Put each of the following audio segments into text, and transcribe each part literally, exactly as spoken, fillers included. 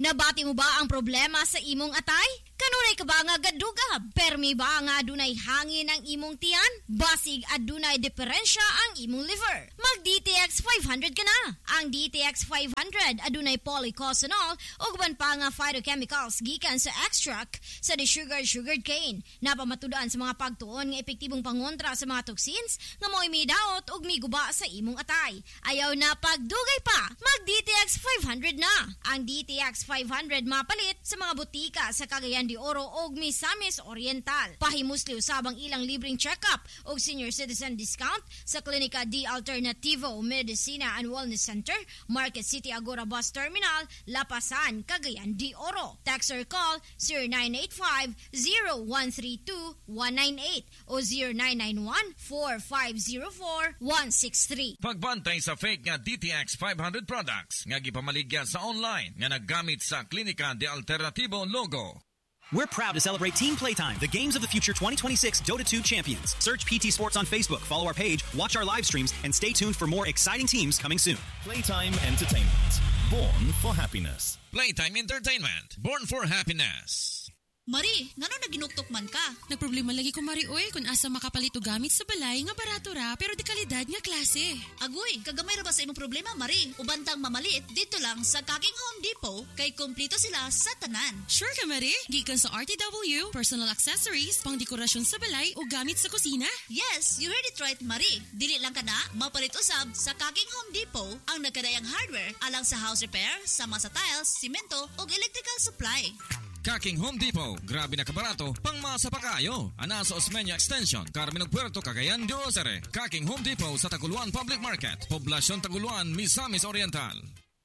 Nabati mo ba ang problema sa imong atay? Kanunay ka ba nga gaduga? Permi ba nga adunay hangin ang imong tiyan? Basig adunay diferensya ang imong liver? Mag-D T X five hundred ka na! Ang D T X five hundred adunay polycosanol o guban pa nga phytochemicals gikan sa extract sa de-sugar sugared cane. Napamatudan sa mga pagtuon nga epektibong pangontra sa mga toxins nga mo'y may daot o may guba sa imong atay. Ayaw na pagdugay pa! Mag-D T X five hundred na! Ang D T X five hundred mapalit sa mga butika sa Cagayan de Oro og Misamis Oriental. Pahimusli usabang ilang libreng check-up og senior citizen discount sa Klinika D Alternativo Medicina and Wellness Center, Market City Agora Bus Terminal, Lapasan, Cagayan de Oro. Text or call zero nine eight five, zero one three two, one nine eight o zero nine nine one, four five zero four, one six three. Pagbantay sa fake nga D T X five hundred products nga gipamaligya sa online nga naggamit sa Klinika de Alternativo logo. We're proud to celebrate Team Playtime, the Games of the Future twenty twenty-six Dota two champions. Search P T Sports on Facebook, follow our page, watch our live streams, and stay tuned for more exciting teams coming soon. Playtime Entertainment, born for happiness. Playtime Entertainment, born for happiness. Mari, ngano naginuktok man ka? Nagproblema lagi ko, Mari, oy, kung asa makapalito gamit sa balay nga barato ra, pero di kalidad nga klase. Agoy, kagamay ra ba sa imong problema, Mari? Ubantang mamalit, dito lang sa Kaking Home Depot, kay kumpleto sila sa tanan. Sure ka, Mari? Gikan sa R T W, personal accessories, pang dekorasyon sa balay o gamit sa kusina? Yes, you heard it right, Mari. Dili lang ka na, mapalit usab sa Kaking Home Depot, ang nagkadayang hardware, alang sa house repair, sama sa tiles, simento, o electrical supply. Kaking Home Depot, grabe na kabarato, pang masa pa kayo. Ana sa Osmeña Extension, Carmen Puerto, Cagayan de Oro. Kaking Home Depot sa Taguluan Public Market, Poblasyon Taguluan, Misamis Oriental.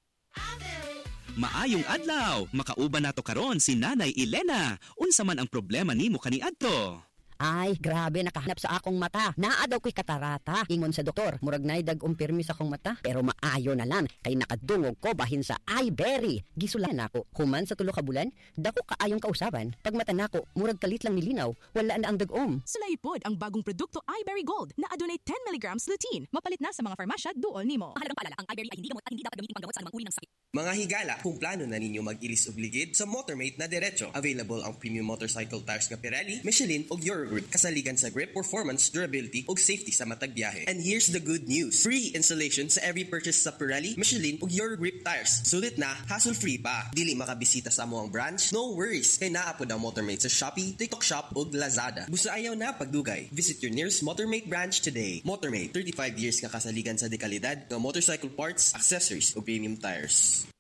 Maayong adlaw, makauban nato karon si Nanay Elena. Unsa man ang problema nimo kaniadto? Ay, grabe, nakahanap sa akong mata. Naa daw ko'y katarata. Ingon sa doktor, murag na'y dag-umpirmi sa akong mata. Pero maayo na lang, kay nakadungog ko bahin sa iBerry. Gisulan ako. Human sa tulo ka bulan, dako kaayong kausaban. Pag mata nako, murag kalit lang nilinaw, wala na ang dag-om. Sulaipod ang bagong produkto iBerry Gold na adunay ten milligrams lutein. Mapalit na sa mga farmasya dool nimo. Mahalagang paalala, ang iBerry ay hindi gamot at hindi dapat gamitin panggamot sa anumang uri ng sakit. Mga higala, kung plano na ninyo mag-ilis obligid sa Motormate na diretso, available ang premium motorcycle tires nga Pirelli, Michelin ug Eurogroup, kasaligan sa grip, performance, durability ug safety sa matag biyahe. And here's the good news. Free installation sa every purchase sa Pirelli, Michelin ug Eurogrip tires. Sulit na, hassle-free pa. Dili makabisita sa amuang branch? No worries. Kay naa pod ang Motormate sa Shopee, TikTok Shop ug Lazada. Busa ayaw na pagdugay. Visit your nearest Motormate branch today. Motormate, thirty-five years nga kasaligan sa dekalidad ng motorcycle parts, accessories ug premium tires.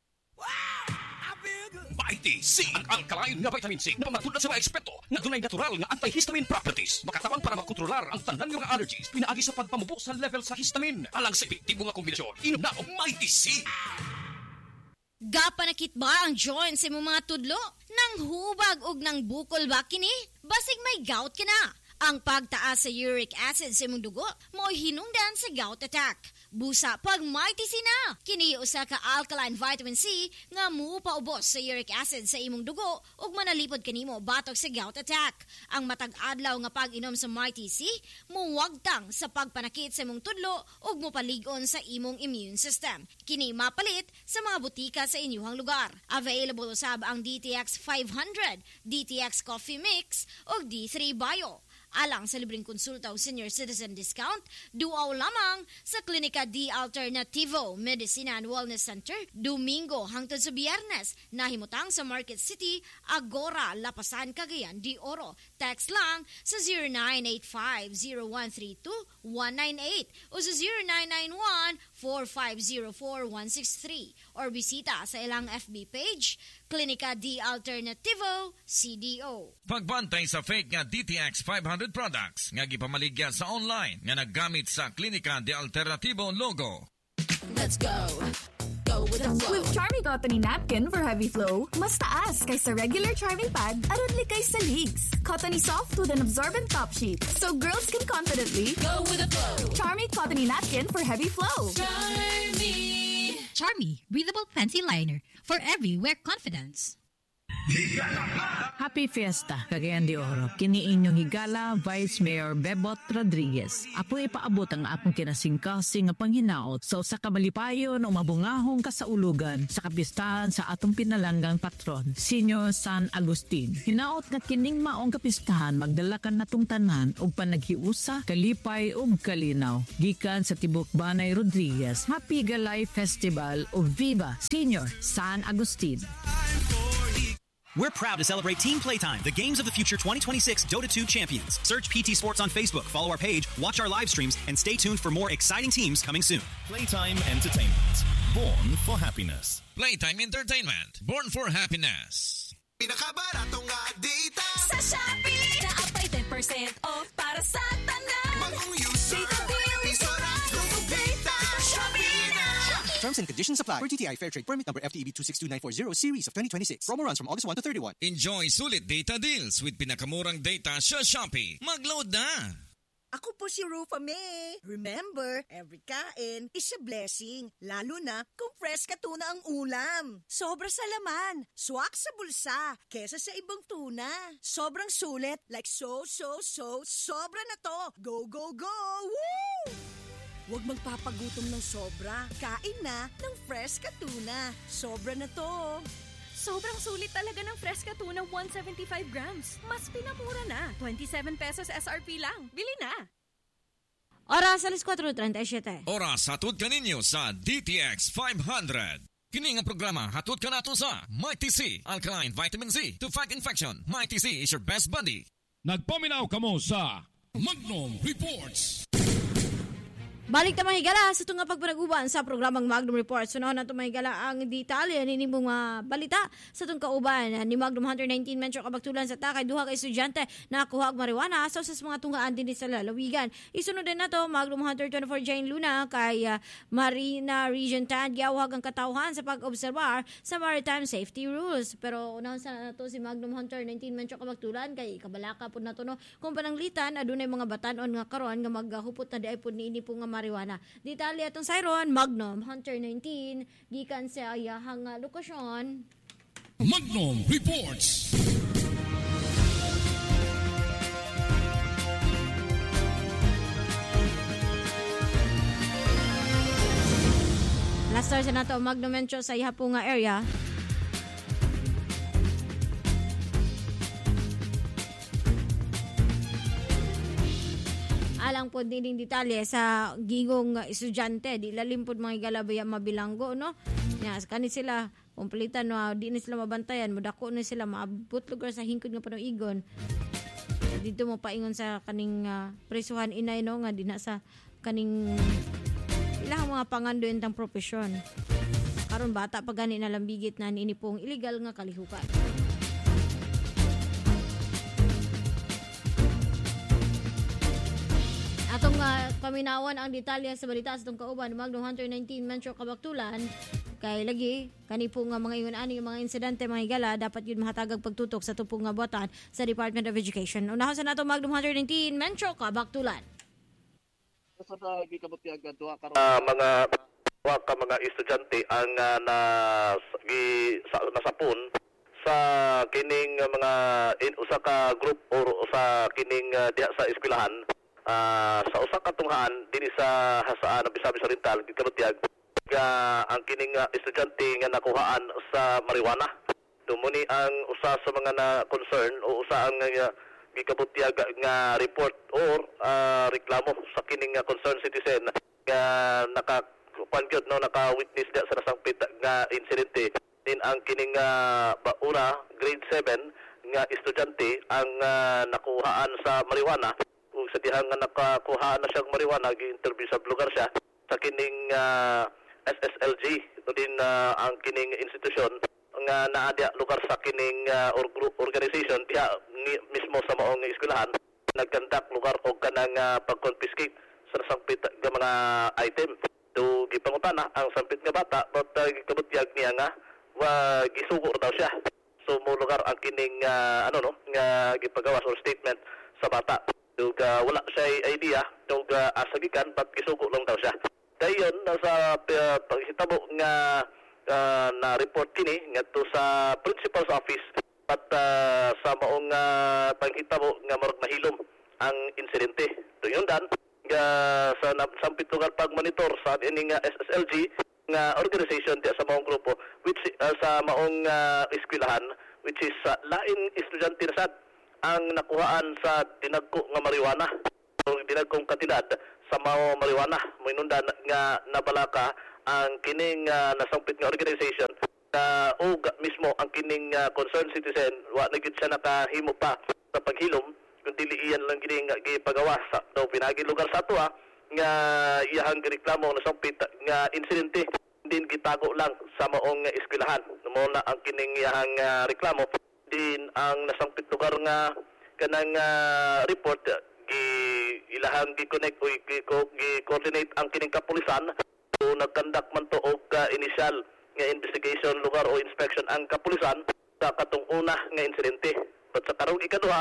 Vitamin C, ang alkaline nga vitamin C na pangatulan sa mga eksperto na dunay natural nga antihistamine properties. Makatawan para makontrolar ang tanan nga allergies pinaagi sa pagpamubo sa level sa histamine. Alang sa epektibo nga kombinasyon, inom na og Mighty C. Gapanakit ba ang joints sa imong mga tudlo? Nang hubag og nang bukol ba kini? Basig may gout ka na. Ang pagtaas sa uric acid sa imong dugo mo'y hinungdan sa gout attack. Busa pag Mighty C na. Kini usa ka alkaline vitamin C nga mupaubos sa uric acid sa imong dugo ug manalipod kanimo batok sa gout attack. Ang matag adlaw nga pag-inom sa Mighty C muwagtang sa pagpanakit sa imong tudlo ug mopalig-on sa imong immune system. Kini mapalit sa mga butika sa inyong lugar. Available usab ang D T X five hundred, D T X Coffee Mix ug D three Bio. Alang sa libreng konsulta o senior citizen discount, duaw lamang sa Klinika D Alternativo Medicina and Wellness Center, Domingo hangtod sa Biyernes, nahimutang sa Market City, Agora, Lapasan, Cagayan de Oro. Text lang sa zero nine eight five, zero one three two, one nine eight o sa zero nine nine one, four five zero four, one six three or bisita sa ilang F B page, Klinika D Alternativo, C D O. Pagbantay sa fake nga D T X five hundred products nga gipamaligya sa online nga naggamit sa Klinika D Alternativo logo. Let's go. Go with the flow. With Charmy Cottony Napkin for heavy flow, mas taas kaysa regular Charmy Pad aron likay sa leaks. Cottony soft with an absorbent top sheet, so girls can confidently go with the flow. Charmy Cottony Napkin for heavy flow. Charmy. Charmy, breathable fancy liner for every wear confidence. Happy Fiesta, Cagayan de Oro. Kini inyong higala, Vice Mayor Bebot Rodriguez. Apo ipaabot ang akong kinasingkasing nga panghinaot sa usa ka malipayon o mabungahong kasaulugan sa kapistahan sa atong pinalanggang patron, Senior San Agustin. Hinaot nga kining maong kapistahan magdalakan natong tanan og panaghiusa, kalipay ug kalinaw. Gikan sa Tibok Banay Rodriguez, Happy Galay Festival o Viva Senior San Agustin. We're proud to celebrate Team Playtime, the Games of the Future twenty twenty-six Dota two champions. Search P T Sports on Facebook, follow our page, watch our live streams, and stay tuned for more exciting teams coming soon. Playtime Entertainment. Born for happiness. Playtime Entertainment. Born for happiness. Pinakabaratong nga data sa Shopee. Naapay ten percent off para sa tanan. Bagong user. Data bill. Isorado data. Shopee na. Terms and conditions apply. For T T I Fair Trade Permit number F T E B two six two nine four zero series of twenty twenty-six. Promo runs from August first to thirty-first. Enjoy sulit data deals with pinakamurang data sa Shopee. Mag-load na! Ako po si Rufa May. Remember, every kain is a blessing. Lalo na kung fresh ka tuna ang ulam. Sobra sa laman, swak sa bulsa, kesa sa ibang tuna. Sobrang sulit, like so, so, so, sobra na to. Go, go, go! Woo! Huwag magpapagutom ng sobra. Kain na ng fresh ka tuna. Sobra na to. Sobrang sulit talaga ng Fresca Tuna one hundred seventy-five grams. Mas pinamura na. twenty-seven pesos S R P lang. Bili na! Oras alas four thirty-seven. Oras hatod ka ninyo sa D T X five hundred. Kini nga programa hatod ka nato sa Mighty C, Alkaline Vitamin Z to fight infection. Mighty C is your best buddy. Nagpaminaw kamo sa Magnum Reports. Balik ta mahigala sa itong pagpanaguban sa programang Magnum Report. Sunahon na ito mahigala ang detalye ni nimong mga balita sa itong kauban ni Magnum one nineteen Metro Kabaktulan sa Takay. Duha ka estudyante na kuha og marijuana sa usas mga tunggaan din sa lalawigan. Isunod din na ito Magnum one twenty-four Jane Luna kay uh, Marina Region ten. Giawag ang katauhan sa pag-obserbar sa maritime safety rules. Pero unahon sa na ito si Magnum one nineteen Metro Kabaktulan kay kabalaka po na ito no. Kung pananglitan, adunay mga batanon nga karon nga maghupot na di ay po niini po nga marijuana. Detalye atong sayron Magnum one nineteen gikan sa ayahang uh, lokasyon. Magnum Reports. Last star sa nato Magnum Metro sa iha po nga area. Alang po din detalye sa gigong estudyante, di lalim po mga galabaya mabilanggo, no? Yes, kani sila, kumplitan, no? Di na sila mabantayan, mudako na sila, maabot lugar sa hingkod nga panoigon. Dito mo paingon sa kaning uh, presuhan inay, no? Nga di na sa kaning ilang mga pangandoy tang profesyon. Karon bata pa gani na lambigit na niini pong illegal nga kalihukan. Atong uh, paminawan ang detalye sa balita sa itong kauban Magnum one nineteen Metro Kabaktulan kay lagi kani po nga mga ingon ani mga insidente mga higala dapat yun mahatagag pagtutok sa tupong nga buhatan sa Department of Education. Unahon sa nato Magnum one nineteen Metro Kabaktulan. Sa gikabutiagan duha karon uh, mga duha ka mga estudyante ang uh, na gi sa nasapon sa kining uh, mga in, usa ka group or sa kining uh, diha sa eskwelahan. Uh, sa usa ka tunghaan dinhi sa hasaan ng Misamis Oriental gikabutiag nga ang kining uh, estudyante nga nakuhaan sa marijuana. Dumuni ang usa sa mga na concern o usa ang uh, gikabutiag nga report or uh, reklamo sa kining uh, concerned citizen nga naka pangyod no naka-witness da sa nasangpit nga insidente din ang kining uh, bauna grade seven nga estudyante ang uh, nakuhaan sa marijuana. Ug sa dihang nga nakakuhaan na siyang marijuana gi-interview sa lugar siya sa kining uh, S S L G din uh, ang kining institusyon nga naadya lugar sa kining uh, or group organization diha mismo sa maong eskwelahan nagkandak lugar og kanang uh, pag-confiscate sa sampit nga mga item do gipangutana ang sampit nga bata but uh, kabutyag niya nga wa gisugo daw siya so mo lugar ang kining uh, ano no nga gipagawas or statement sa bata do uh, wala siya idea do uh, asagikan but gisugo lang daw siya dayon sa uh, paghitabo nga uh, na report kini ngadto sa principal's office at uh, sa maong uh, panghitabo nga marag nahilom ang insidente. Tuyundan nga sa sampit lugar pagmonitor sa ining uh, S S L G nga organization diya sa maong grupo which uh, sa maong uh, eskwelahan which is uh, lain estudyante na sad ang nakuhaan sa dinagko nga marijuana o dinagkong kantidad sa mao marijuana moinundan nga nabalaka ang kining uh, nasampit nga organization na uh, og mismo ang kining uh, concerned citizen wa na gid siya nakahimo pa sa paghilom kun dili iyan lang gid nga gipagawa sa daw pinagi lugar sa ato nga iyahang reklamo nasampit nga insidente din gitago lang sa maong eskwelahan mo na ang kining iyahang uh, reklamo din ang nasampit lugar nga kanang uh, report gi ilahang gi-connect o gi-coordinate ang kining kapulisan. So nagkandak man to og uh, initial nga investigation lugar o inspection ang kapulisan sa katong una nga insidente. But sa karong ikaduha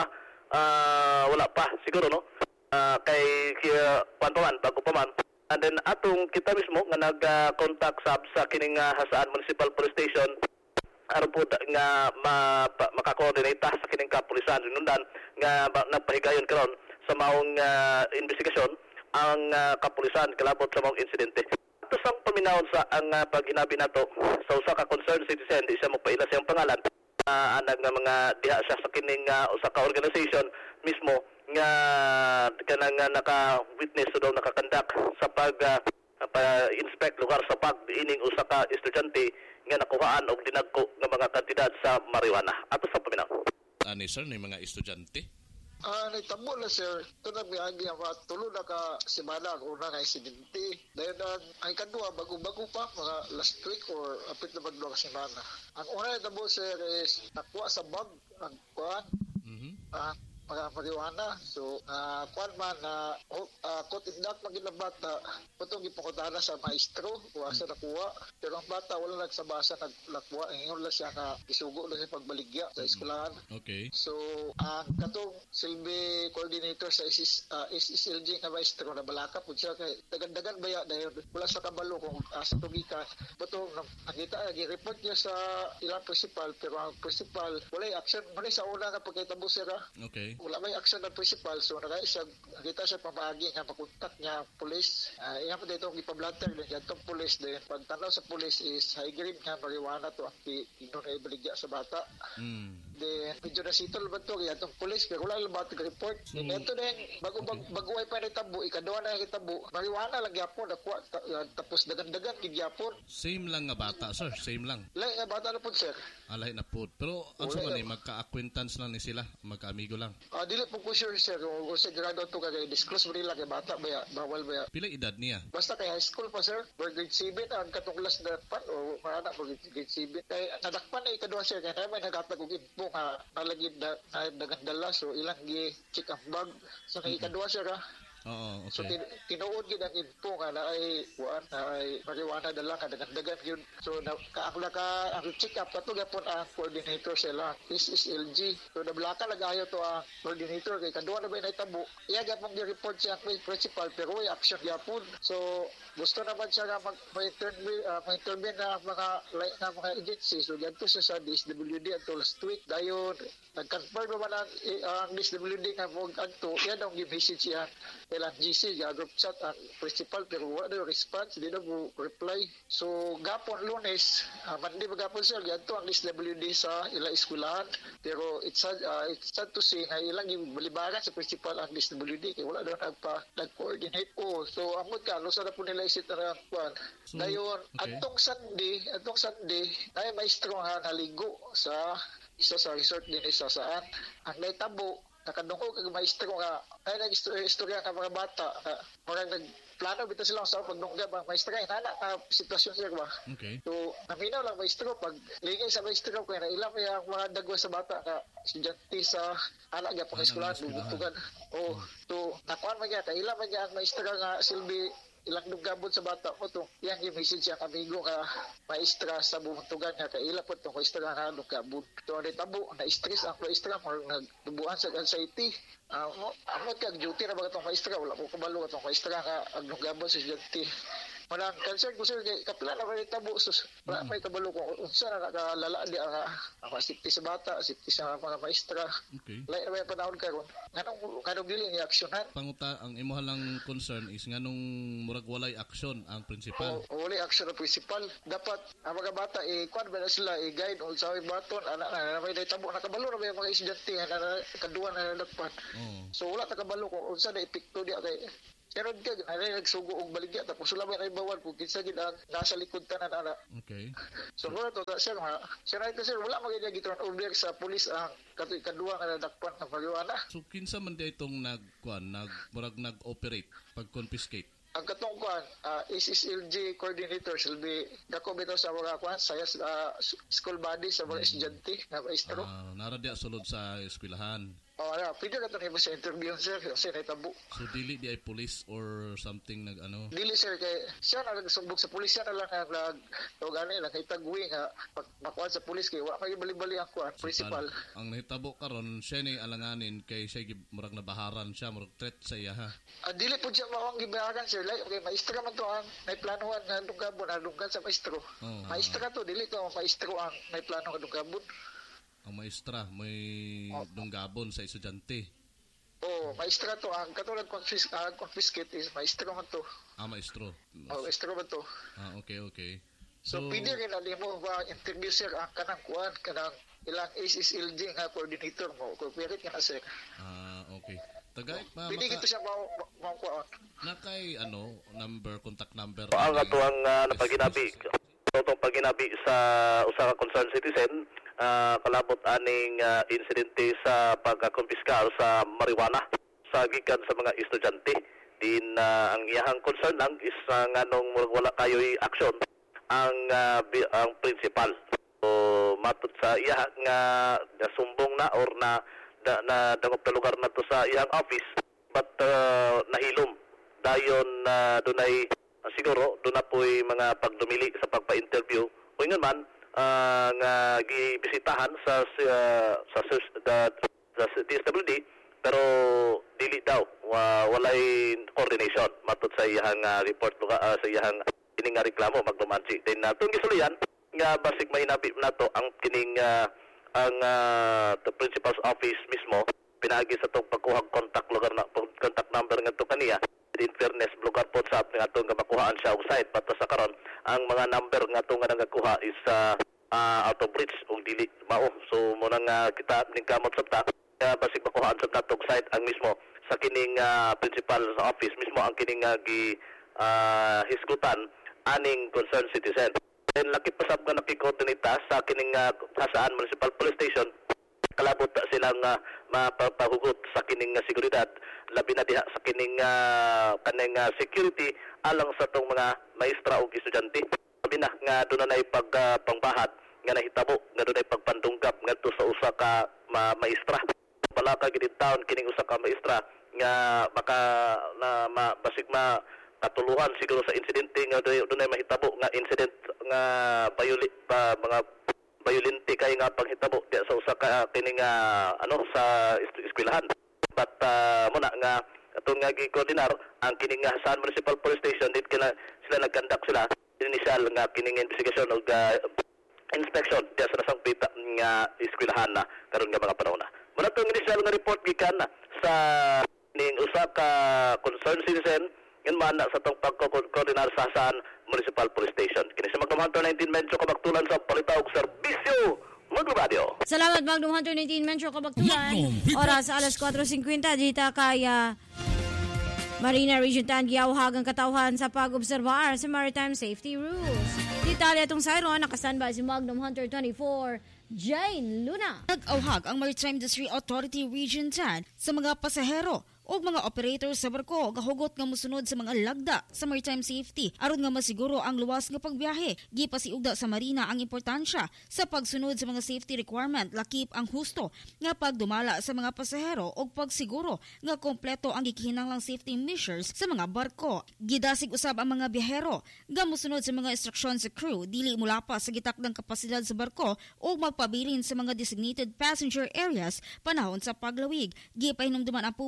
uh, wala pa siguro no. Uh, kay kaya pantuan bago pa man. And then atong kita mismo nga nag-contact uh, sab sa kining uh, Hasaan Municipal Police Station aron po nga ma, maka-coordinate sa kining kapulisan nundan nga nagpahigayon karon sa maong uh, investigasyon ang uh, kapulisan kalabot sa maong insidente. Ito sang paminawon sa ang uh, paghinabi nato sa usa ka concerned citizen di siya magpaila siyang pangalan uh, anang nga mga diha siya sa kining uh, usa ka organization mismo nga kanang uh, naka-witness so daw nakakandak sa pag uh, pa-inspect lugar sa pag-ining usa ka estudyante nga nakuhaan og dinagko nga mga kantidad sa marijuana. Ato sa paminaw. Ani sir ni mga estudyante? Ah, uh, nitabo na sir, ito na miyagi ang mga tulo na ka semana ang una nga insidente. Dahil ang, ang ikadua, bago-bago pa, mga last week or apit na magdua ka semana. Ang una nitabo sir is nakuha sa bag, ang kuhaan, mm-hmm. uh, mga marijuana. So, uh, kuhaan man na uh, uh, kotindak maging na bata, itong ipakutana sa maestro, kuha sa nakuha. Pero ang bata, wala nagsabasa, naglakuha. Ngayon lang siya na isugo lang siya pagbaligya sa eskwelahan. Okay. So, ang uh, katong silbi coordinator sa S S L G na maestro na balaka po siya kay dagan-dagan baya dahil wala sa kabalo kung uh, sa tubika. Bato, nakita, nag-report niya sa ilang principal, pero ang principal, wala yung action. Muna sa una nga pagkitabo siya ka. Okay. Wala may action ng principal, so nakaya siya, nakita siya pamagi nga makontak niya police. Uh, iyan po dito ang ipablatter din yan itong police din. Pagtanaw sa police is high grade nga marijuana to ang ino na ibaligya sa bata. Mm. Then, medyo nasitol ba ito kaya itong police, pero wala lang ba ito report. So, then, ito din, bago, okay. bago ay pa nitabo, ikaduha na itabo, marijuana lang yapon, nakuha, ta, uh, tapos dagan-dagan kigyapon. Same lang nga bata, sir, same lang. Lahi nga bata na po, sir. Ah, lahi na po. Pero, ano sa man eh, magka-acquaintance lang ni sila, magka-amigo lang. Ah, uh, dili po po sure, sir, kung sigurado ito kagay, disclose mo nila kay bata, baya, bawal baya. Pila edad niya? Basta kay high school pa, sir, grade seven, ang katunglas na pan, o marana po grade seven. Kay, nadakpan na ikaduha, sir, kaya naman naghatag og info nga, nalagid na, na nagandala, so ilang gi-check ang bag. So, kay ikaduha, sir, ha? Oo, okay. So, tin- tinuod gid ang info nga na ay, kuan, na ay marijuana dala ka, dagan-dagan yun. So, na, kaakla ka, ang check up, pato gapon ang coordinator sila, S S L G. So, nablaka nag-ayo to ang coordinator, kay kaduha na ba yung naitabo. Iya gapong gi-report siya ang principal, pero ay action gapon. So, gusto naman siya nga mag-intervene uh, mag-intervene na mga, like, na mga agency. So, ganito siya sa D S W D until last week. Dayon, nag-confirm naman ang, ang D S W D nga mo ganito, yan ang gi-message yan. Kailan G C, group chat ang principal, pero wala na response, hindi na mo reply. So, gapon lunes, uh, Monday magapon siya, ganito ang D S W D sa ilang eskwelahan. Pero it's sad, uh, it's sad to say na ilang yung balibaran sa principal ang D S W D, kaya wala na nagpa, nag-coordinate ko. So, amod ka, lusa na po nila isit na kwan. So, dayon, okay. Atong Sunday, atong Sunday, ay maestro nga naligo sa isa sa resort din isa saan. Ang naitabo, nakadungko kag maestro nga ay nag-istorya ka mga bata uh, mga nagplano bitaw sila sa pagdungga ang maestro kay nana ka uh, sitwasyon sila ba. Okay. So naminaw lang maestro pag lingay sa maestro kay na ilang yung mga dagwa sa bata ka estudyante sa anak gyapon sa eskwelahan bubutugan. Oh, to nakuan man gyud ilang man gyud ang maestro nga silbi ilang nugabot sa bata ko to yang i-message siya amigo ka maestra sa bumuntugan nga kay ila po to maestra nga nugabot to ni tabo na stress ang maestra mo nagdubuan sa anxiety uh, amo kag duty na ba itong maestra wala ko kabalo itong maestra nga ang nugabot sa estudyante Manang concern ko sir kay kapila na may tabo sus. Wala may kabalo ko unsa na nakalala di ang ang safety sa bata, safety sa mga maestra. Okay. Lain na may panahon karon. Nganong kanong dili ni aksyonan? Panguta ang imuha lang concern is nganong murag walay aksyon ang principal. O walay aksyon ang principal. Dapat ang mga bata eh kuan ba na sila i-guide o sa baton anak na may tabo nakabalo na may mga estudyante na kaduwa na nadagpan. Oh. So wala ta kabalo ko unsa na epekto diya kay pero ka ay nagsugo og baligya tapos wala may bawal kung kinsa gid ang nasa likod tanan ana. Okay. So wala to sir ha. Sir ay sir wala magid gitron order sa pulis ang katoy kaduwa nga nadakpan ng marijuana. So kinsa man di itong nagkuan nag murag nag-operate pag confiscate? Ang katong kuan uh, S S L G coordinator silbi dako bitaw sa mga kuan saya uh, school body sa mga estudyante nga maestro. Uh, nara diya sulod sa eskwelahan. Oh, ala, pwede ka tanong sa interview sir kasi naitabo. So dili di ay police or something nag ano? Dili sir kay siya na nagsumbog sa pulis siya na lang nag o gani lang kay tagwi nga makuha sa pulis kay wa kay bali-bali ang kuan principal. So, ang nahitabo karon siya ni alanganin kay siya murag nabaharan siya murag threat sa iya ha. Ah, dili pud siya mao ang gibaharan sir like okay maestra man to ang may planuhan nga dungkabon ang dunggan sa maestro. Oh, maestra to dili to maestro ang may plano nga dungkabon. Ang maestra may oh. dunggabon sa estudyante. Oh, maestra to ang katulad confis uh, confiscate is maestro man to. Ah, maestro. Oh, maestro man to. Ah, okay, okay. So, so pwede rin alim mo ba interview sir ang kanang kuan kanang ilang S S L G nga coordinator mo. Kung pwede ka na sir. Ah, okay. Tagay pa. Pwede gito siya mau mau kuan. Nakay ano number contact number. Ang ato ang uh, napaginabi. Totong paginabi sa usa ka concerned citizen. Uh, kalabot aning uh, insidente sa pagkakumpiskar sa marijuana sa gikan sa mga estudyante din uh, ang iyahang concern lang is uh, nganong wala kayo'y action ang uh, bi- ang principal so matud sa iya nga nasumbong na or na da, na dangop na lugar na to sa iyang office but uh, nahilom dayon uh, dunay uh, siguro doon na po'y mga pagdumili sa pagpa-interview o yun man Uh, nga gibisitahan sa uh, sa sa, sa D S W D pero dili daw uh, walay coordination matud sa iyang uh, report uh, sa iyang kining nga reklamo magdumansi then uh, tong gisuluyan nga basig may nabi nato ang kining uh, ang uh, the principal's office mismo pinagi sa tong pagkuha contact lugar na contact number ngadto kaniya in fairness lugar po sa nga atong makuhaan siya og site pato sa karon ang mga number nga atong nga nagakuha is uh, uh, out of reach og dili mao so mo nang uh, kita ning kamot sabta uh, basig makuhaan sa natong site ang mismo sa kining uh, principal sa office mismo ang kining uh, gi uh, hisgutan aning concerned citizen then laki pasab nga nakikoordinate sa kining uh, Hasaan Municipal Police Station kalabot silang uh, mapapahugot sa kining uh, seguridad labi na diha sa kining uh, kaning uh, security alang sa tong mga maestra ug estudyante labi na nga doon na pag uh, pangbahat nga nahitabo nga doon na pagpandunggap ngadto sa usa ka ma- maestra wala ka gid taon kining usa ka maestra nga baka na ma, basig ma katuluhan siguro sa insidente nga doon na mahitabo nga incident nga violate pa mga violente kay nga panghitabo di sa usa ka kining uh, ano sa eskwelahan but uh, muna nga atong nga gi-coordinar ang kining nga Hasaan Municipal Police Station dit kina sila nagkandak sila initial nga kining investigation og uh, inspection di sa nasang pita nga eskwelahan na karon nga mga panahon na muna tong initial nga report gikan sa ning usa ka concerned citizen yun man sa itong pagkoordinar sa Hasaan Municipal Police Station. Kini sa Magnum Hunter nineteen Mencho Kabaktulan sa palitaw og serbisyo Magnum Radio. Salamat Magnum Hunter nineteen Mencho Kabaktulan. Oras alas four fifty dita kaya Marina Region ten giawhag ang katawhan sa pag-obserbar sa maritime safety rules. Detalye itong sayron nakastandby si Magnum Hunter twenty-four Jane Luna. Nag-awhag ang Maritime Industry Authority Region ten sa mga pasahero o mga operator sa barko gahugot nga mosunod sa mga lagda sa maritime safety aron nga masiguro ang luwas nga pagbiyahe. Gipasiugda sa Marina ang importansya sa pagsunod sa mga safety requirement lakip ang husto nga pagdumala sa mga pasahero o pagsiguro nga kompleto ang gikinahanglang safety measures sa mga barko. Gidasig usab ang mga biyahero nga mosunod sa mga instruksyon sa crew dili mulapas sa gitakdang kapasidad sa barko o magpabilin sa mga designated passenger areas panahon sa paglawig. Gipahinumduman ang publiko nga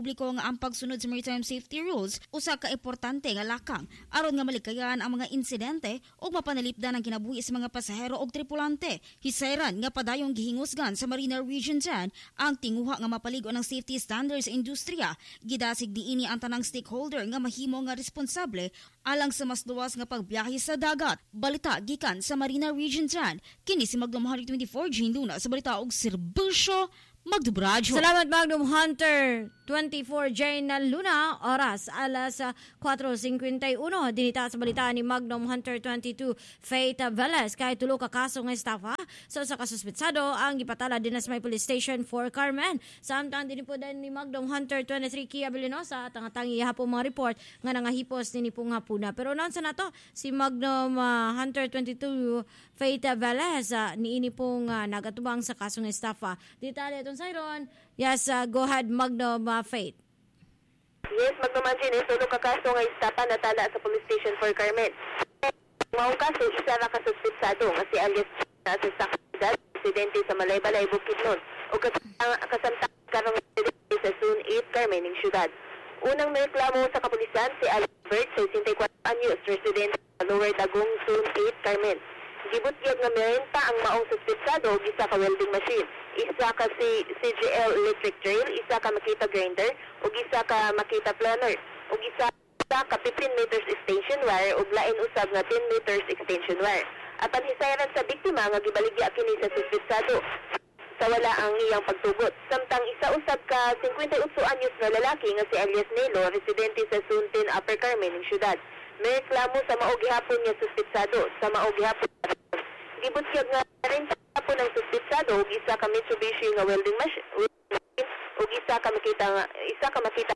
ang pagsunod sa maritime safety rules usa ka importante nga lakang aron nga malikayan ang mga insidente ug mapanalipdan ang kinabuhi sa mga pasahero ug tripulante. Hisayran nga padayong gihingusgan sa Marina Region ten ang tinguha nga mapaligo ng safety standards sa industriya. Gidasig diini ang tanang stakeholder nga mahimo nga responsable alang sa mas luwas nga pagbiyahe sa dagat. Balita gikan sa Marina Region ten. Kini si Magnum Hunter twenty-four Jane Luna sa balita og serbisyo Magdubradyo. Salamat Magnum Hunter twenty-four Jane Luna. Oras alas four fifty-one. Dinita sa balita ni Magnum Hunter twenty-two Faith Velez kay tulo ka kaso nga estafa so sa kasuspetsado ang gipatala dinas may police station for Carmen. Samtang din po din ni Magnum Hunter twenty-three Kia Vilinosa at ang tangi hapon mga report nga nangahipos ni pong hapuna. Pero noon sa nato si Magnum uh, Hunter twenty-two Faith Velez uh, niini pong uh, nagatubang sa kaso nga estafa. Detalye itong Siron. Yes, uh, go ahead Magnum uh, Faith. Yes, Magnum Angie, isulo ka kaso nga estafa natala sa police station for Carmen. Maong kaso, isa ra kasuspitsado nga si alias na sa saksidad, presidente sa Malaybalay, Bukidnon, o kasamtang karong presidente sa Zone eight, Carmen, ng syudad. Unang nareklamo sa kapulisan si Albert, sixty-four anyos, resident sa Lower Tagum, Zone eight, Carmen. Gibutyag nga merenta ang maong suspitsado og isa ka welding machine. Isa ka si C G L electric drill, isa ka makita grinder, ug isa ka makita planner, ug isa ka fifteen meters extension wire ug lain usab nga ten meters extension wire. Apan hisayran sa biktima nga gibaligya kini sa suspitsado sa wala ang iyang pagtugot. Samtang isa usab ka fifty-eight anyos na lalaki nga si alias Nelo, residente sa Zone ten Upper Carmen ng syudad. May reklamo sa maog gihapon nga suspitsado sa maog gihapon. Gibutyag nga rin po ng suspitsado ug isa ka Mitsubishi nga welding machine ug isa ka makita nga isa ka makita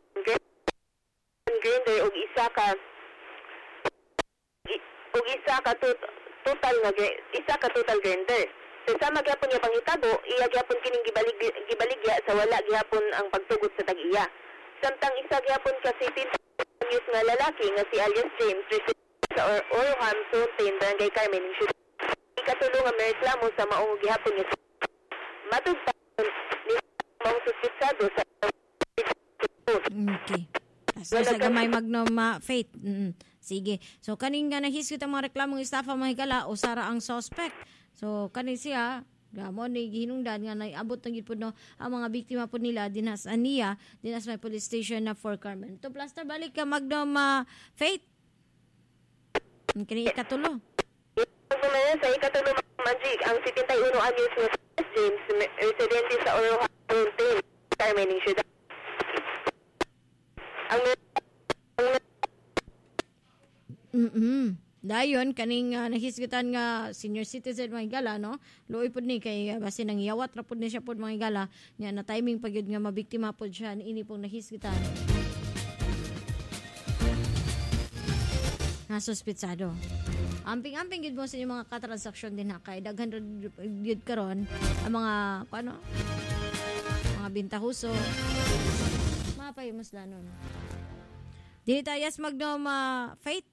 grinder ug isa ka ug isa ka total nga isa ka total grinder. Sa sama gyapon niya panghitabo, iya gyapon kining gibalig gibaligya sa wala gyapon ang pagtugot sa tag-iya. Samtang isa gyapon ka fifteen anyos nga lalaki nga si alias James resident sa Orham, Zone ten, Barangay Carmen, ikatulong ang reklamo sa maong gihapon niya. Matugtang ni maong suspitsado sa Okay. So, sa gamay Magnum uh, Faith. Mm-hmm. Sige. So, kaning nga nahiskit ang mga reklamong estafa mga higala o sara ang suspect. So, kaning siya, gamon ni gihinungdan nga naiabot ng gid no ang mga biktima po nila dinas aniya, dinas may police station na for Carmen. To plaster balik ka Magnum uh, Faith. Kini ikatulo. Pagmamayan sa ikatulo Magic, ang fifty-one anyos na James, residente sa Orham, Carmen, ng syudad. Ang Mm-hmm. Dayon, kaning uh, nahisgitan nga senior citizen mga higala, no? Luoy po ni kay uh, basi nang iyawat ra po ni siya po mga higala. Nga na timing pag yun nga mabiktima po siya, ini pong nahisgitan. Nasuspitsado. Amping-amping gid mo sa inyong mga katransaksyon din ha kay daghan gid karon ang mga ano mga bintahuso mapay mas lanon. Dito yes Magnum uh, Faith.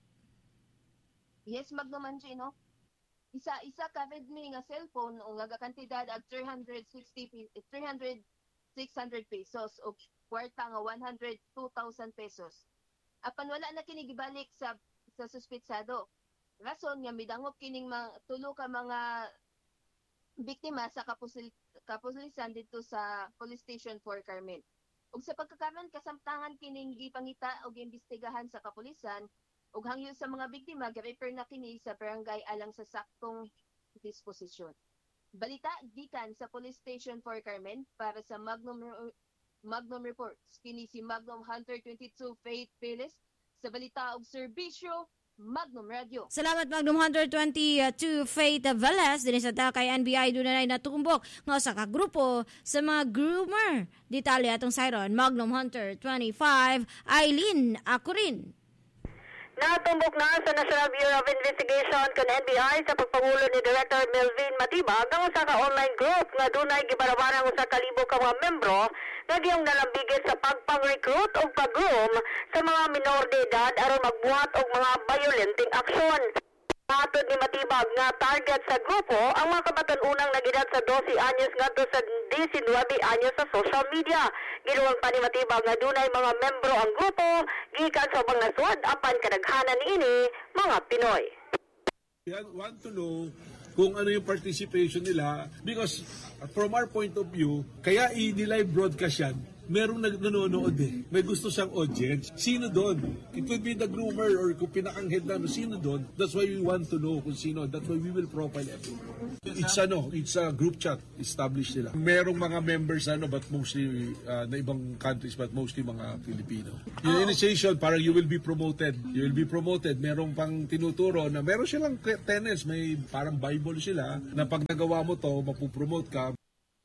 Yes Magnum Angie, no? Isa isa ka Redmi nga cellphone o nga kantidad ag three hundred sixty three hundred six hundred pesos o kwarta nga one hundred two thousand pesos. Apan wala na kini gibalik sa sa suspitsado. Rason nga midangop kining mga tulo ka mga biktima sa kapusil, kapulisan dito sa police station for Carmen. Ug sa pagkakaron kasamtangan kining gipangita og imbestigahan sa kapulisan ug hangyo sa mga biktima gi-refer na kini sa barangay alang sa saktong disposisyon. Balita gikan sa police station for Carmen para sa Magnum Magnum Reports. Kini si Magnum Hunter twenty-two Faith Piles sa balita og serbisyo Magnum Radio. Salamat Magnum Hunter twenty-two Faith Velez din sa kay N B I dunay natumbok nga usa ka grupo sa mga groomer. Detalye atong Siron Magnum Hunter twenty-five Eileen Akurin. Natumbok na sa National Bureau of Investigation kan N B I sa pagpangulo ni Director Melvin Matibag ang usa ka online group nga dunay gibarabarang usa ka libo ka mga membro nga giyong nalambigit sa pagpang-recruit o pag-groom sa mga minor de edad aron magbuhat og mga violenting aksyon. Matod ni Matibag nga target sa grupo ang mga kabatan-unang nagedad sa twelve anyos ngadto sa nineteen anyos sa social media. Giluwag pa ni Matibag nga dunay mga membro ang grupo gikan sa ubang nasud apan kadaghanan niini mga Pinoy. We want to know kung ano yung participation nila because from our point of view, kaya i-live broadcast yan, merong nanonood eh. May gusto siyang audience. Sino doon? It could be the groomer or kung pinakang-head na, sino doon? That's why we want to know kung sino. That's why we will profile everyone. It's ano, it's a group chat established nila. Merong mga members ano, but mostly uh, na ibang countries, but mostly mga Filipino. Yung initiation, parang you will be promoted. You will be promoted. Merong pang tinuturo na meron silang tenets, may parang Bible sila na pag nagawa mo to, mapupromote ka.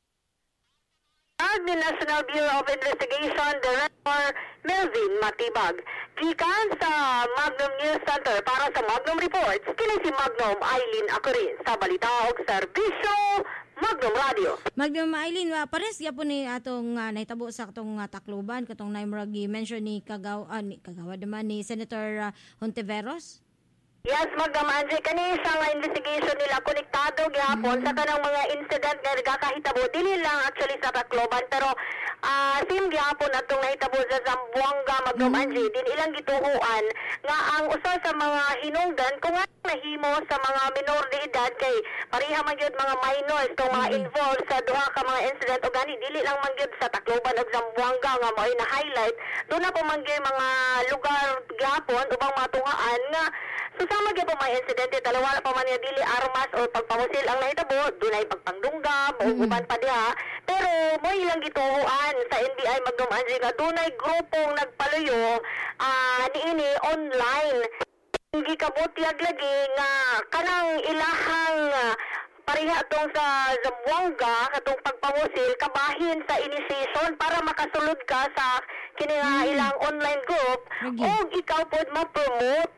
Ang National Bureau of Investigation Director Melvin Matibag. Gikan sa Magnum News Center para sa Magnum Reports, kini si Magnum Eileen Acorin sa Balita og Serbisyo Magnum Radio. Magnum Eileen, uh, pares gyapon ni atong uh, nahitabo sa atong uh, Tacloban katong naimrag mention ni Kagaw uh, ni Kagawa naman ni Senator uh, Hontiveros. Yes, magdamanji kani sa nga investigation nila konektado gihapon mm-hmm. sa kanang mga incident nga nagakahitabo dili lang actually sa Tacloban pero uh, same gihapon atong nahitabo sa Zamboanga magdamanji mm-hmm. din ilang gituhuan nga ang usa sa mga hinungdan kung nga nahimo sa mga minor de edad kay pareha man gyud mga minors tong mga mm-hmm. involved sa duha ka mga incident o gani dili lang man gyud sa Tacloban ug Zamboanga nga mao na highlight do na po man gyud mga lugar gihapon ubang mga tungaan nga susama gyud po may insidente tala wala pa man niya dili armas o pagpamusil ang nahitabo dunay pagpangdunggam o mm. uban pa diha pero mo ilang gituhuan sa N B I Magnum Angie nga dunay grupong nagpaluyo uh, niini online gikabutyag lagi nga kanang ilahang uh, pareha tong sa Zamboanga katong pagpamusil kabahin sa initiation para makasulod ka sa kini nga mm. ilang online group okay. o ikaw pod ma-promote.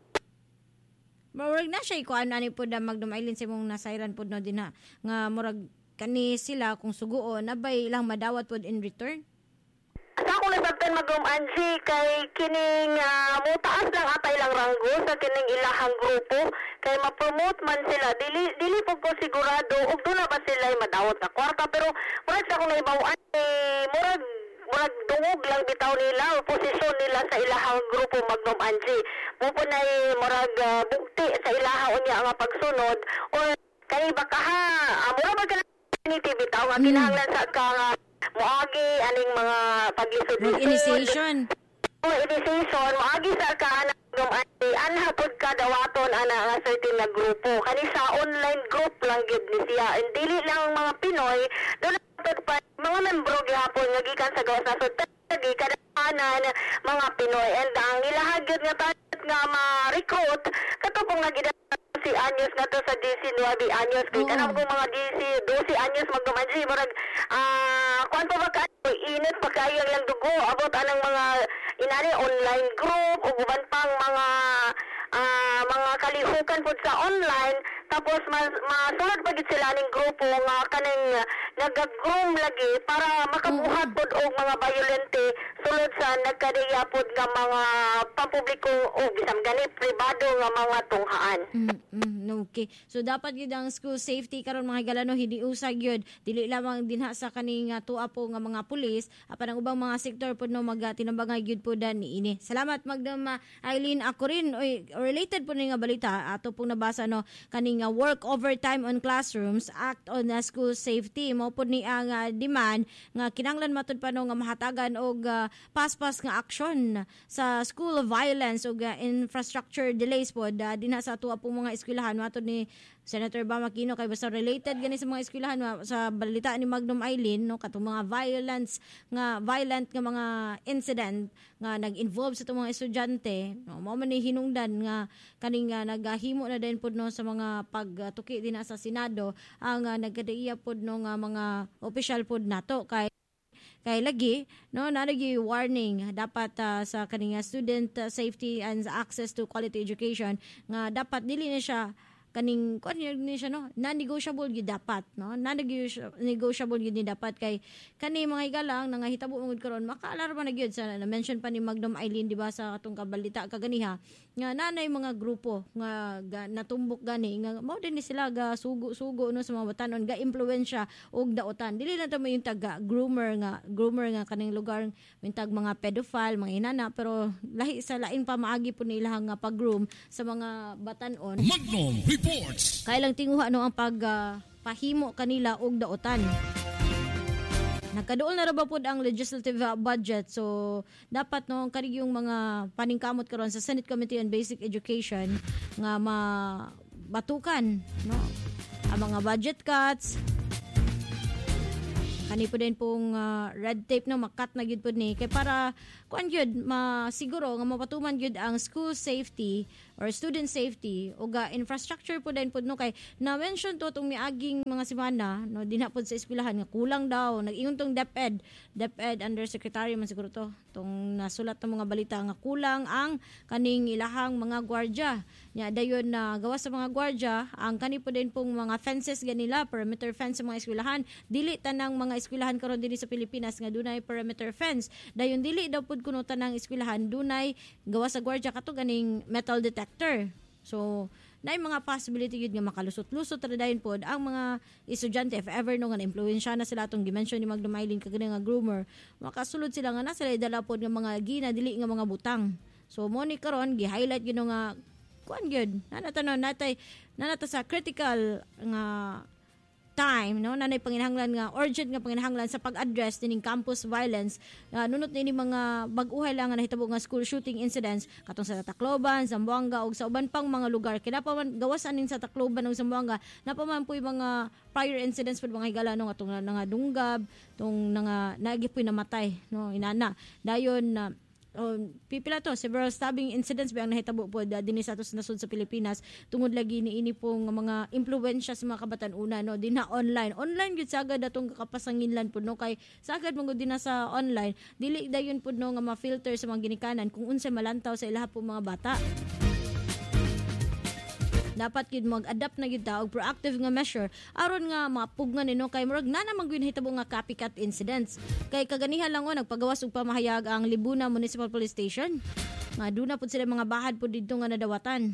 Murag na siya ikuan ani po da Magnum Eileen sa mong nasayran po no din ha nga murag kani sila kung suguon nabay ilang madawat pod in return. Sa akong nasabtan Magnum Angie kay kining uh, mutaas lang atay lang ranggo sa kining ilahang grupo kay ma-promote man sila dili dili po ko sigurado ug do na ba sila madawat sa kwarta pero murag sa akong naibaw-an eh, murag murag dungog lang bitaw nila o posisyon nila sa ilahang grupo Magnum Angie. Mupo na murag uh, bukti sa ilaha unya nga pagsunod o kay baka ha uh, mura ba ka ni bitaw nga kinahanglan sa ka uh, moagi aning mga paglisod-lisod. Initiation. O initiation, moagi sa ka Magnum Angie anhapod ka dawaton ana nga certain na grupo. Kani sa online group lang gid ni siya. And dili lang mga Pinoy, doon pa mga membro gihapon nga gikan sa gawas nasod gikan anan mga Pinoy and ang ilahagid nga target nga ma-recruit katupong nagida si anyos nga to sa nineteen anyos kay kanang kung mga twelve anyos magdumanji murag ah kuan pa ba ka init pa kayo lang dugo abot anang mga inani online group ug uban pang mga uh, mga kalihukan pud sa online tapos mas masulod pa gid sila ning grupo nga kaning nagag-groom lagi para makabuhat pud og mga violente sulod sa nagkadiya pud nga mga pampubliko o bisam gani pribado nga mga tunghaan. Mm-hmm. Okay. So dapat gyud ang school safety karon mga higalano hindi usag gyud dili lamang dinha sa kaning uh, tuwa po nga mga pulis apan ang ubang mga sektor pud no magatinabangay gyud pud niini. Salamat Magnum uh, Eileen Acorin oy related po ni nga balita ato pong nabasa no kaning uh, work overtime on classrooms act on uh, school safety mo pud ni ang uh, demand nga kinahanglan matud pa no nga mahatagan og uh, paspas nga aksyon sa school violence ug uh, infrastructure delays pod uh, dinha sa tuwa pong mga eskwelahan matod ni Senator Bam Aquino kay basta related gani sa mga eskwelahan sa balita ni Magnum Eileen no katong mga violence nga violent nga mga incident nga nag-involve sa itong mga estudyante no mao man ni hinungdan nga kaning uh, naghimo na din pod no sa mga pagtuki din sa Senado ang uh, nagkadaiya pod no nga mga official pod nato kay kay lagi no nalagi warning dapat uh, sa kaning student uh, safety and access to quality education nga dapat dili na siya kaning kuan ni siya no, non-negotiable gyud dapat no. Non-negotiable gyud ni dapat kay kani mga higala nangahitabo mangud karon makaalarma na gyud sa na-mention pa ni Magdom Eileen di ba sa atong kabalita kaganiha nga nanay mga grupo nga ga, natumbok gani nga mao din ni sila ga sugo-sugo no sa mga batanon ga impluwensya og daotan. Dili na ta mo yung taga groomer nga groomer nga kaning lugar yung tag mga pedophile mga inana pero lahi sa lain pa maagi po nila nga pag-groom sa mga batanon. Magnum Reports. Kaya lang tinguha no ang pag uh, pahimo kanila og daotan. Nagkaduol na ra ba pod ang legislative uh, budget so dapat no kani yung mga paningkamot karon sa Senate Committee on Basic Education nga mabatukan no ang mga budget cuts. Kani po din pong uh, red tape no makat na gyud pod ni kay para kuan gyud masiguro nga mapatuman gyud ang school safety or student safety o ga infrastructure po din pod no kay na mention to tong miaging mga semana no dinha pod sa eskwelahan nga kulang daw nag-ingon tong DepEd DepEd undersecretary man siguro to tong nasulat ng mga balita nga kulang ang kaning ilahang mga gwardiya nya dayon na gawas sa mga gwardiya ang kani po din pong mga fences ganila perimeter fence sa mga eskwelahan dili tanang mga eskwelahan karon dinhi sa Pilipinas nga dunay perimeter fence dayon dili daw pud kuno tanang eskwelahan dunay gawas sa gwardiya kato ganing metal detector so naay mga possibility yun nga makalusot-lusot ra dayon pod ang mga estudyante if ever no nga na-influensya na sila atong dimension ni Magdom Eileen kagani nga groomer makasulod sila nga na sila dala pod nga mga gina dili nga mga butang so mo ni karon gi-highlight gyud nga kuan gyud nanatanon natay nanata sa critical nga time no nanay panginahanglan nga urgent nga panginahanglan sa pag-address dining campus violence uh, nunot ni mga bag-uhay lang nga nahitabo nga school shooting incidents katong sa Tacloban, Zamboanga ug sa uban pang mga lugar kaya pa man gawas anin sa Tacloban ug Zamboanga na pa man puy mga prior incidents pud mga higala no atong nga dunggab tong nga nagipoy namatay no inana dayon na uh, Oh, pipila to several stabbing incidents ba ang nahitabo po uh, dinhi sa atos nasud sa Pilipinas tungod lagi ni ini pong mga impluwensya sa mga kabatan-una no dinha online online gyud sagad atong kapasanginlan pud no kay sagad mangud dinha sa online dili dayon pud no nga ma-filter sa mga ginikanan kung unsay malantaw sa ilaha pong mga bata. Dapat gyud mag-adapt na gyud ta og proactive nga measure aron nga mapugnan nino kay murag na naman gyud hitabo nga copycat incidents kay kaganihan lang o nagpagawas og pamahayag ang Libuna Municipal Police Station nga duna pud sila mga bahad pud didto nga nadawatan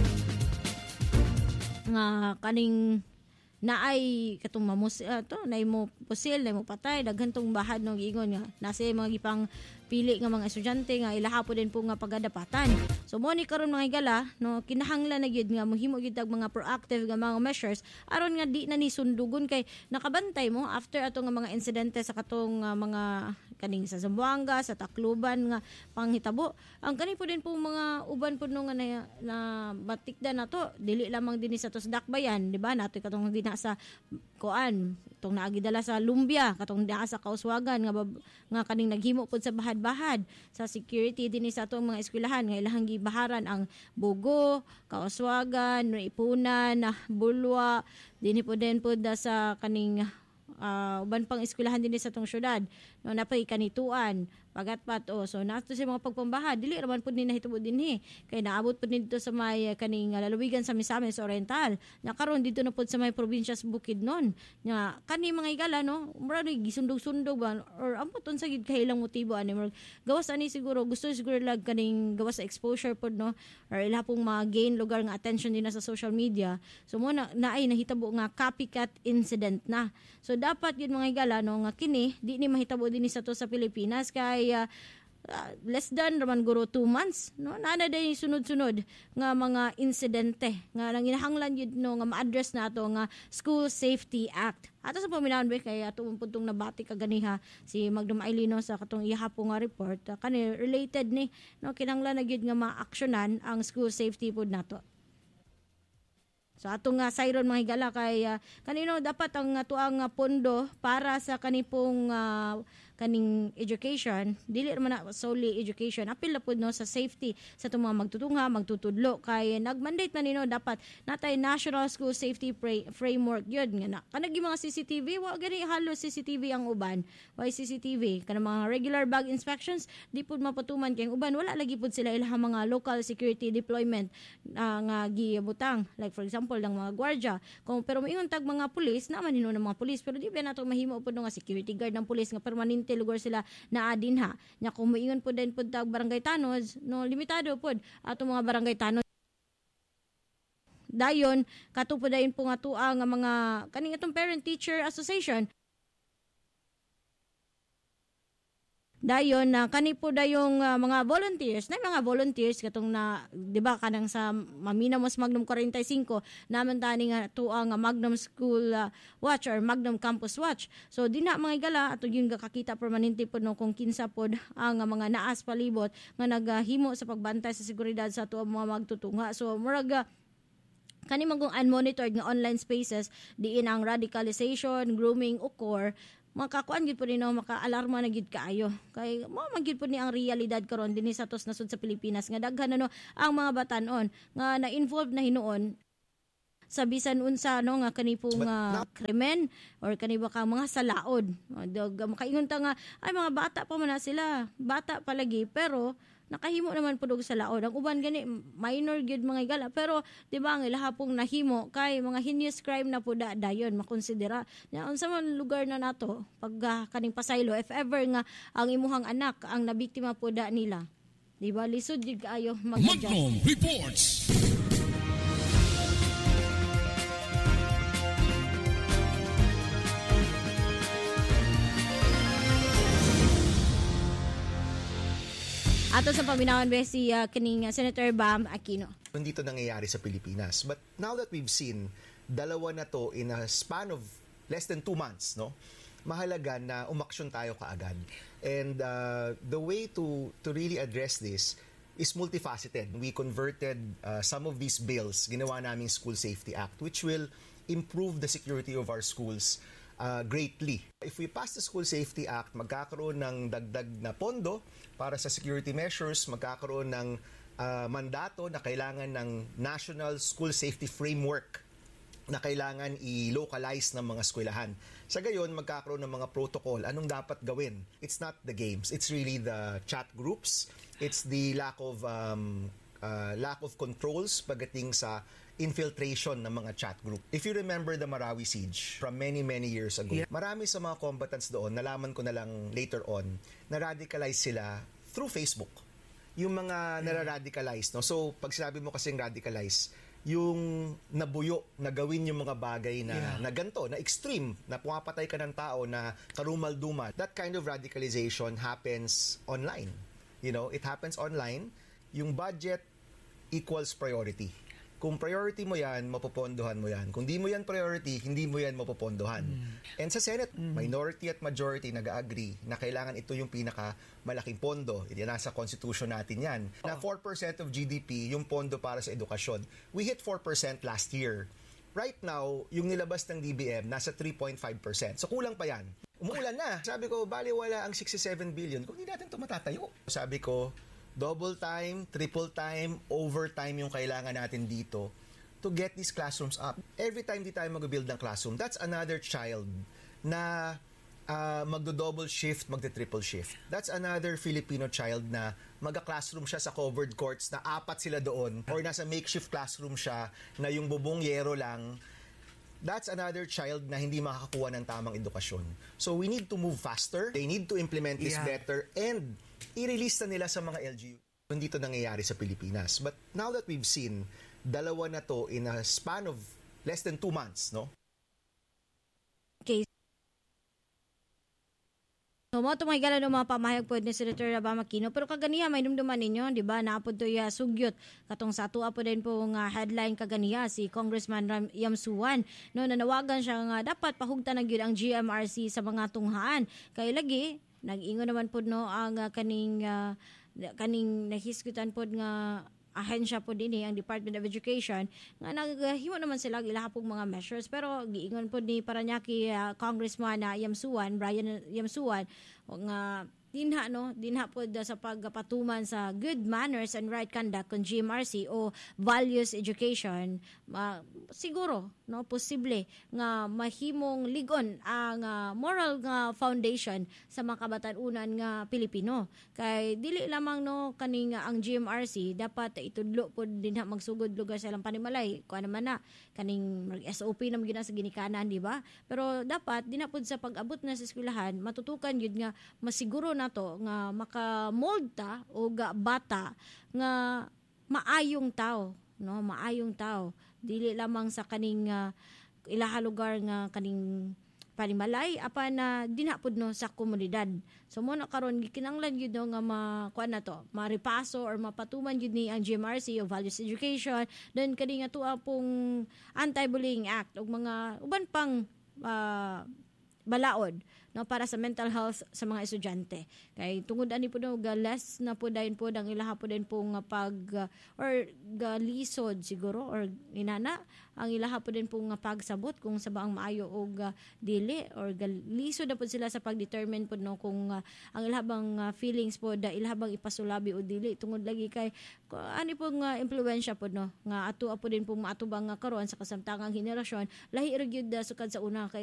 nga kaning naay katong mamus uh, to nay mo pusil nay mo patay daghan tong bahad no giingon nga nasa mga gipang pili nga mga estudyante nga ilaha po din po nga pagadapatan. So mo ni karon mga higala no kinahanglan na gyud nga mohimo gyud tag mga proactive nga mga measures aron nga di na ni sundugon kay nakabantay mo after ato nga mga insidente sa katong uh, mga kaning sa Zamboanga, sa Tacloban nga panghitabo. Ang kani po din po mga uban po no nga na, na batikda na to dili lamang dinhi sa tos dakbayan, di ba? Nato katong dina sa kuan, tong naagi dala sa Lumbia, katong naa sa Kauswagan nga bab, nga kaning naghimo pod sa bahad-bahad sa security dinhi sa atong mga eskwelahan nga ilahang gibaharan ang Bugo, Kauswagan, Ipunan, Bulwa, dinhi po din pod sa kaning uh, uban pang eskwelahan dinhi sa atong syudad no napay kanituan pagatpat o so nato sa mga pagpambaha dili raman pud ni nahitabo dinhi kay naabot pud dito sa may kaning uh, lalawigan sa Misamis Oriental nya karon dito na pud sa may probinsya sa Bukidnon nya kani mga igala no mura ni gisundog-sundog ba or ampoton sa gid kailang motibo ani mura gawas ani siguro gusto siguro lag kaning gawas sa exposure pud no or ila pong ma-gain lugar nga attention din na sa social media so mo na naay nahitabo nga copycat incident na so dapat yun mga igala no nga kini di ni mahitabo dinhi sa to sa Pilipinas kay Uh, uh, less than raman guro two months no nana day sunod-sunod nga mga insidente nga nang inahanglan yun no nga ma-address nato nga School Safety Act ato sa paminawon ba kay ato puntong nabati kaganiha si Magdom Eileen no, sa katong ihapo nga report uh, kani related ni no kinahanglan na gyud nga ma-aksyonan ang school safety pod nato. So atong nga uh, sayron mga higala kay uh, kanino dapat ang uh, tuang uh, pondo para sa kanipong uh, kaning education, dili naman na solely education, apil na pud no sa safety sa itong mga magtutungha, magtutudlo kay nag-mandate man nino dapat natay National School Safety Pra- Framework yun nga na. Kanag yung mga C C T V, wa gani halos C C T V ang uban. Why C C T V? Kanang mga regular bag inspections, di pud mapatuman kay uban wala lagi pud sila ilang mga local security deployment uh, nga gibutang. Like for example, ng mga gwardiya. Kung pero moingon tag mga pulis, naman nino ng mga pulis, pero di ba nato mahimo pud nga security guard ng pulis nga permanente lugar sila naa dinha. Nya kung moingon pud din pud tag barangay tanod, no limitado pud ato mga barangay tanod. Dayon kato pud dayon po nga tua nga mga kaning atong parent teacher association. Dayon na uh, kani po dayong uh, mga volunteers, na mga volunteers katong na di ba kanang sa Mamina Mas Magnum forty-five naman tani nga tuwa nga Magnum School uh, Watch or Magnum Campus Watch. So di na mga igala ato yung kakita permanente po no kung kinsa pod ang uh, mga naas palibot nga naghimo sa pagbantay sa seguridad sa tuwa mga magtutunga. So murag uh, kani magong unmonitored nga online spaces diin ang radicalization, grooming occur, makakuan gid po ni no maka-alarma na gid kaayo kay mo magid po ni ang realidad karon dinhi sa tos nasud sa Pilipinas nga daghan no ang mga batan-on nga na-involved na hinuon sa bisan unsa no nga kani pong uh, krimen or kani ba ka mga salaod. Dog makaingon ta nga ay mga bata pa man na sila, bata palagi pero nakahimo naman pud og salaod. Ang uban gani minor gyud mga igala pero di ba ang ilaha pong nahimo kay mga heinous crime na pud dayon makonsidera. Nya unsa man lugar na nato pag uh, kaning pasaylo if ever nga ang imuhang anak ang nabiktima pud nila. Di ba lisod gyud kaayo mag-judge. Magnum Reports. Ato sa paminawan ba si uh, kaning uh, Senator Bam Aquino. Hindi ito nangyayari sa Pilipinas. But now that we've seen, dalawa na to in a span of less than two months, no? Mahalaga na umaksyon tayo kaagad. And uh, the way to to really address this is multifaceted. We converted uh, some of these bills, ginawa naming School Safety Act, which will improve the security of our schools Uh, greatly. If we pass the School Safety Act, magkakaroon ng dagdag na pondo para sa security measures, magkakaroon ng uh, mandato na kailangan ng National School Safety Framework na kailangan i-localize ng mga eskwelahan. Sa gayon, magkakaroon ng mga protocol. Anong dapat gawin? It's not the games. It's really the chat groups. It's the lack of um, uh, lack of controls pagdating sa infiltration ng mga chat group. If you remember the Marawi siege from many, many years ago, yeah. Marami sa mga combatants doon, nalaman ko na lang later on, na-radicalize sila through Facebook. Yung mga yeah. nara-radicalize, no? So, pag sinabi mo kasing radicalize, yung nabuyo, na gawin yung mga bagay na, yeah. na ganito, na extreme, na pumapatay ka ng tao, na karumal-dumal. That kind of radicalization happens online. You know, it happens online. Yung budget equals priority. Kung priority mo yan, mapopondohan mo yan. Kung di mo yan priority, hindi mo yan mapopondohan. Mm. And sa Senate, mm. minority at majority nag-agree na kailangan ito yung pinaka malaking pondo. Ito nasa constitution natin yan. Oh. Na four percent of G D P yung pondo para sa edukasyon. We hit four percent last year. Right now, yung nilabas ng D B M, nasa three point five percent. So kulang pa yan. Umuulan na. Sabi ko, bali wala ang sixty-seven billion kung hindi natin ito matatayo. Sabi ko, double time, triple time, overtime yung kailangan natin dito to get these classrooms up. Every time di tayo mag-build ng classroom, that's another child na uh, magdo-double shift, magde-triple shift. That's another Filipino child na mag-classroom siya sa covered courts na apat sila doon or nasa makeshift classroom siya na yung bubong yero lang. That's another child na hindi makakakuha ng tamang edukasyon. So we need to move faster. They need to implement this yeah. better and i-release na nila sa mga L G U. Hindi ito nangyayari sa Pilipinas. But now that we've seen, dalawa na to in a span of less than two months, no? Okay. So, mo ito mga gala ng mga pamahayag po ni Senator Bam Aquino. Pero kaganiya, may numduman ninyo, di ba? Naapod to ya sugyot. Katong sa ato po din po nga headline kaganiya, si Congressman Ram Yamsuan. No, nanawagan siya nga dapat pahugta na gyud ang G M R C sa mga tunghaan. Kay lagi, nag-ingon naman po no ang uh, kaning uh, kaning nahisgutan po nga ahensya po din eh, ang Department of Education nga naghimo naman sila ilaha pong mga measures pero giingon po ni Paranaque uh, Congressman na uh, Yamsuan, Brian Yamsuan nga dinha no dinha po da sa pagpatuman sa good manners and right conduct kon G M R C o values education uh, siguro no posible nga mahimong ligon ang uh, moral nga foundation sa mga kabatan-unan nga Pilipino kay dili lamang no kaning uh, ang G M R C dapat itudlo po dinha magsugod lugar sa ilang panimalay kuan naman na kaning S O P naman gina sa ginikanan di ba pero dapat dinha pod sa pag-abot na sa eskwelahan matutukan yun nga masiguro na to nga maka-mold ta o ga bata nga maayong tao no maayong tao dili lamang sa kaning uh, ilaha lugar nga kaning panimalay apan na uh, dinapod no sa komunidad so mo na karon gikinanglan gyud no nga makuan na to maripaso or mapatuman gyud ni ang G M R C o values education then kani nga tuwa pong anti-bullying act ug mga uban pang uh, balaod no para sa mental health sa mga estudyante kay tungod ani po no less na po dayon po ang ilaha po din po nga pag uh, or galisod siguro or inana ang ilaha po din po nga pagsabot kung sa baang maayo og uh, dili or galisod na po sila sa pagdetermine po no kung uh, ang ilahabang uh, feelings po da ilahabang ipasulabi o dili tungod lagi kay uh, ani po nga impluwensya po no nga ato po din po maatubang nga karon sa kasamtangang henerasyon lahi ra gyud uh, sukad sa una kay